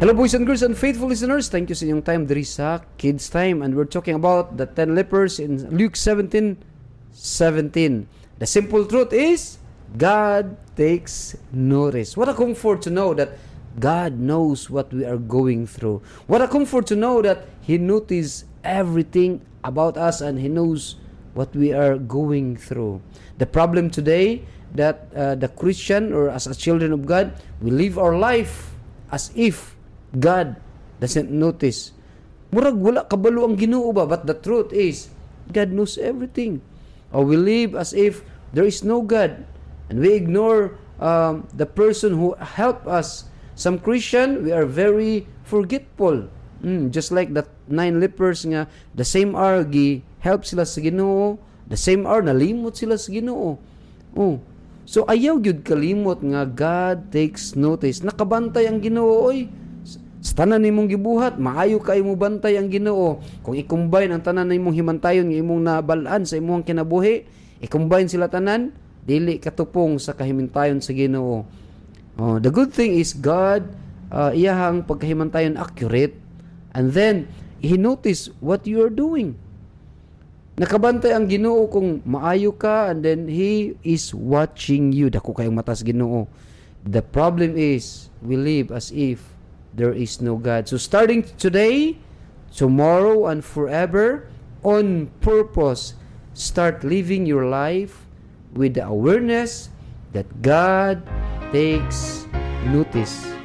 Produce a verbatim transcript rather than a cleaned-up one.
Hello boys and girls and faithful listeners, thank you sa inyong time diri sa Kids Time, and we're talking about the ten lepers in Luke seventeen seventeen. The simple truth is, God takes notice. What a comfort to know that God knows what we are going through. What a comfort to know that He notices everything about us and He knows what we are going through. The problem today that uh, the Christian or as a children of God, we live our life as if God doesn't notice. Murag wala kabalo ang Ginoo ba? But the truth is, God knows everything. Or we live as if there is no God, and we ignore um, the person who helped us. Some Christian, we are very forgetful. Mm, just like that nine lepers nga, the same hour gi help sila sa Ginoo, the same hour nalimot sila sa Ginoo. Oh. So ayaw gyud kalimot nga God takes notice. Nakabantay ang Ginoo oy. Sa tanan nimong gibuhat, maayo kay mo bantay ang Ginoo. Kung i-combine ang tanan nimong himantayon nga imong nabalaan sa imong kinabuhi, i-combine sila tanan, dili katupong sa kahimantayon sa Ginoo. Oh, the good thing is God uh, iyahang pagkahimantayon accurate, and then He notice what you are doing. Nakabantay ang Ginoo kung maayo ka, and then He is watching you. Dako kayong mata sa Ginoo. The problem is we live as if there is no God. So starting today, tomorrow, and forever, on purpose, start living your life with the awareness that God takes notice.